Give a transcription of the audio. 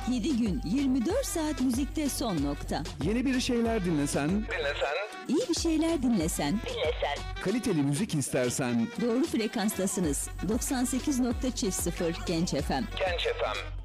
7 gün 24 saat müzikte son nokta. Yeni bir şeyler dinlesen, İyi bir şeyler dinlesen, kaliteli müzik istersen, doğru frekanstasınız. 98.0 Genç FM. Genç FM.